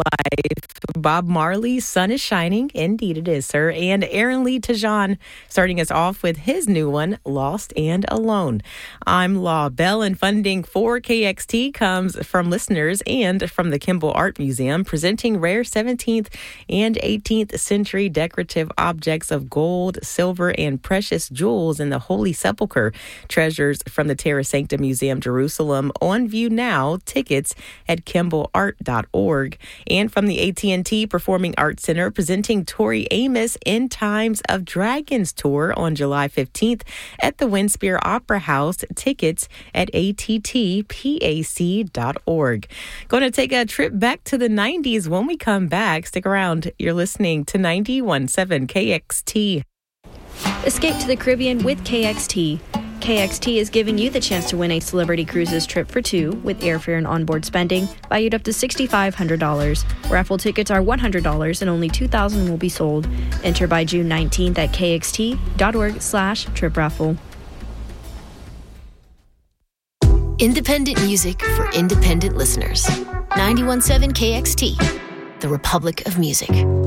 Bob Marley's Sun is Shining. Indeed it is, sir. And Aaron Lee Tajan starting us off with his new one, Lost and Alone. I'm Law Bell, and funding for KXT comes from listeners and from the Kimball Art Museum, presenting rare 17th and 18th century decorative objects of gold, silver, and precious jewels in the Holy Sepulchre. Treasures from the Terra Sancta Museum, Jerusalem, on view now. Tickets at kimballart.org. And from the AT&T Performing Arts Center, presenting Tori Amos in Times of Dragons tour on July 15th at the Winspear Opera House. Tickets at attpac.org. Going to take a trip back to the 90s when we come back. Stick around. You're listening to 91.7 KXT. Escape to the Caribbean with KXT. KXT is giving you the chance to win a Celebrity Cruises trip for two with airfare and onboard spending, valued up to $6,500. Raffle tickets are $100 and only 2,000 will be sold. Enter by June 19th at kxt.org/trip raffle. Independent music for independent listeners. 91.7 KXT, the Republic of Music.